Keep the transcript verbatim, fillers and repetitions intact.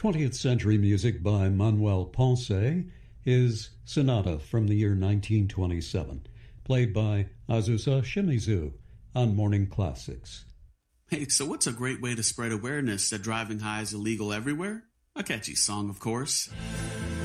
twentieth century music by Manuel Ponce is Sonata from the year nineteen twenty-seven, played by Azusa Shimizu on Morning Classics. Hey, so what's a great way to spread awareness that driving high is illegal everywhere? A catchy song, of course.